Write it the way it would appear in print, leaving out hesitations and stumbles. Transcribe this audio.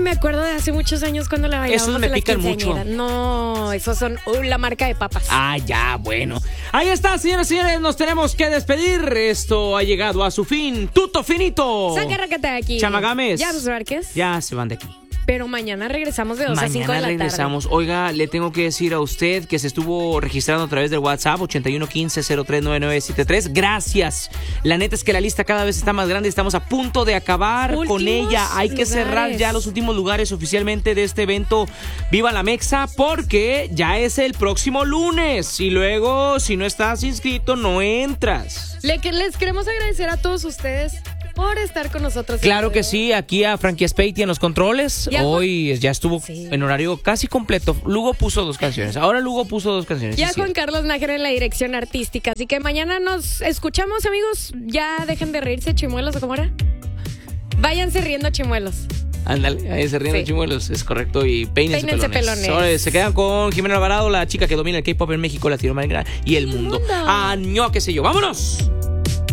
me acuerdo de hace muchos años cuando la bailábamos. Esos me en la pican quinceañera. mucho. No, esos son la marca de papas. Ah, ya, bueno. Ahí está, señoras y señores, nos tenemos que despedir. Esto ha llegado a su fin. ¡Tuto finito! Sacarracata aquí. Chamagames. Ya, Sus Márquez. Ya se van de aquí. Pero mañana regresamos de 2 a 5 de la tarde. Mañana regresamos. Oiga, le tengo que decir a usted que se estuvo registrando a través del WhatsApp 8115-039973. Gracias. La neta es que la lista cada vez está más grande. Estamos a punto de acabar con ella. Hay que cerrar ya los últimos lugares oficialmente de este evento Viva la Mexa, porque ya es el próximo lunes. Y luego, si no estás inscrito, no entras. Les queremos agradecer a todos ustedes por estar con nosotros. Claro que sí, aquí a Frankie Speiti en los controles. Ya, hoy ya estuvo sí, en horario casi completo. Lugo puso 2 canciones. Ahora Lugo puso 2 canciones. Ya sí, Juan Carlos Nájera en la dirección artística. Así que mañana nos escuchamos, amigos. Ya dejen de reírse, chimuelos, ¿o cómo era? Váyanse riendo, chimuelos. Ándale, ahí se ríen chimuelos, es correcto. Y peínense pelones. Ahora se quedan con Jimena Alvarado, la chica que domina el K-pop en México, Latinoamérica y el mundo. Año, qué sé yo. ¡Vámonos!